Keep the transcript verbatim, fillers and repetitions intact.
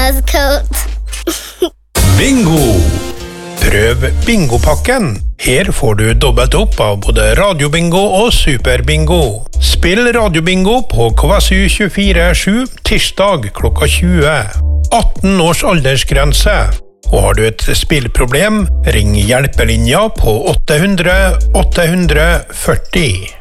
Grandma's coat. Bingo! Prøv bingopakken. Her får du dobbelt opp av både radiobingo og superbingo. Spill radiobingo på Kvasu tjuefire sju tirsdag klokka tjue. atten års aldersgrense. Og har du et spillproblem, ring hjelpelinja på åtte hundre åtte hundre førti.